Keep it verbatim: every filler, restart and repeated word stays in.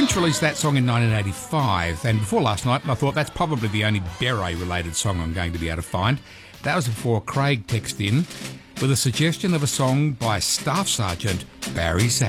Prince released that song in nineteen eighty-five, and before last night, I thought that's probably the only Beret-related song I'm going to be able to find. That was before Craig texted in with a suggestion of a song by Staff Sergeant Barry Saxon.